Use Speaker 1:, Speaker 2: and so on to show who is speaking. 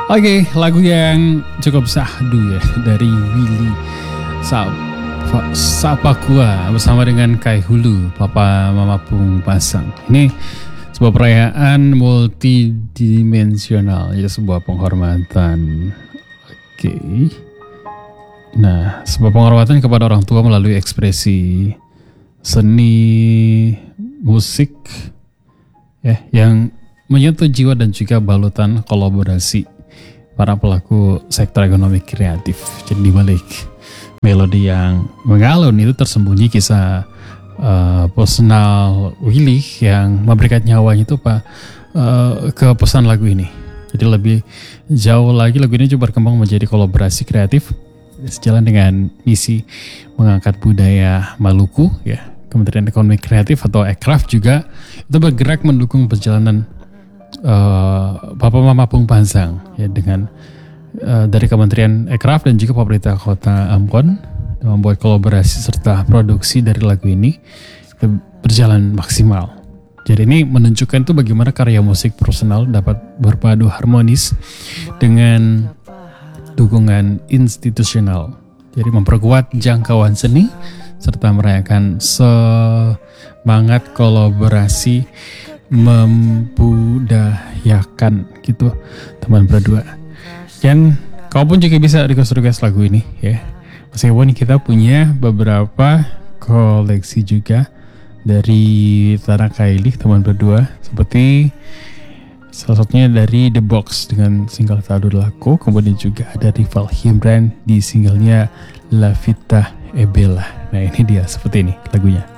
Speaker 1: Oke, lagu yang cukup sahdu ya dari Willy Sapakua bersama dengan Kai Hulu, Papa Mama Pung Pasang. Ini sebuah perayaan multidimensional, ya sebuah penghormatan. Oke. Nah, sebuah penghormatan kepada orang tua melalui ekspresi seni musik ya yang menyentuh jiwa dan juga balutan kolaborasi para pelaku sektor ekonomi kreatif. Jadi di balik melodi yang mengalun itu tersembunyi kisah personal Willy yang memberikan nyawanya itu ke pesan lagu ini. Jadi lebih jauh lagi lagu ini juga berkembang menjadi kolaborasi kreatif sejalan dengan misi mengangkat budaya Maluku ya. Kementerian Ekonomi Kreatif atau Ekraf juga itu bergerak mendukung perjalanan Papa Mama Pung Pasang ya dengan dari Kementerian Ekraf dan juga pemerintah Kota Ambon membuat kolaborasi serta produksi dari lagu ini berjalan maksimal. Jadi ini menunjukkan tuh bagaimana karya musik profesional dapat berpadu harmonis dengan dukungan institusional. Jadi memperkuat jangkauan seni serta merayakan semangat kolaborasi membudayakan gitu teman berdua. Dan kau pun juga bisa request lagu ini ya. Meskipun kita punya beberapa koleksi juga dari Tanah Kaili teman berdua, seperti salah satunya dari The Box dengan single Tadu Laku, kemudian juga ada Rival Himran di singlenya La Vita e Bella. Nah ini dia seperti ini lagunya.